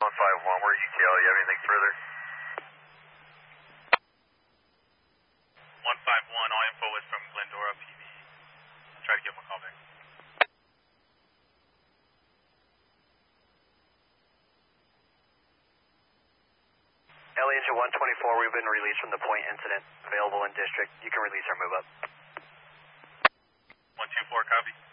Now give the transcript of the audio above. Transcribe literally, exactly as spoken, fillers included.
one five one, we're U T L. You have anything further? one five one, all info is from Glendora P D. Try to give him a call back. L A Engine one twenty-four, we've been released from the point incident. Available in district. You can release our move up. one two four, copy.